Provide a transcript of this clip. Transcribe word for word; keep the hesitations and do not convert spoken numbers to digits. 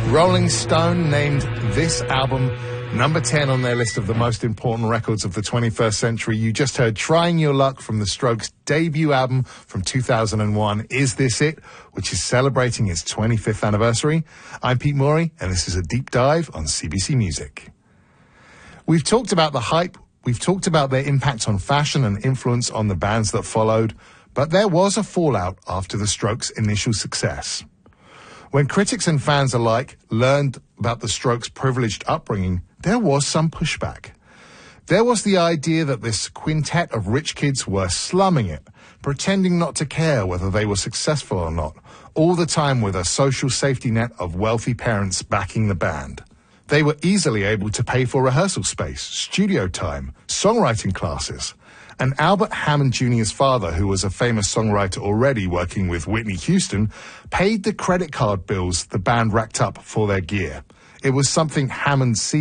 Rolling Stone named this album number ten on their list of the most important records of the twenty-first century. You just heard Trying Your Luck from the Strokes' debut album from two thousand one, Is This It?, which is celebrating its twenty-fifth anniversary. I'm Pete Morey, and this is a deep dive on C B C Music. We've talked about the hype, we've talked about their impact on fashion and influence on the bands that followed, but there was a fallout after the Strokes' initial success. When critics and fans alike learned about the Strokes' privileged upbringing, there was some pushback. There was the idea that this quintet of rich kids were slumming it, pretending not to care whether they were successful or not, all the time with a social safety net of wealthy parents backing the band. They were easily able to pay for rehearsal space, studio time, songwriting classes. And Albert Hammond Junior's father, who was a famous songwriter already working with Whitney Houston, paid the credit card bills the band racked up for their gear. It was something Hammond